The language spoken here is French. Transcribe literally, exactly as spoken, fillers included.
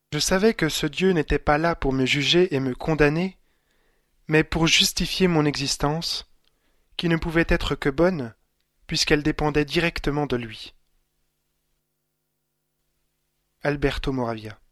Je savais que ce Dieu n'était pas là pour me juger et me condamner, mais pour justifier mon existence, qui ne pouvait être que bonne, puisqu'elle dépendait directement de lui. Alberto Moravia.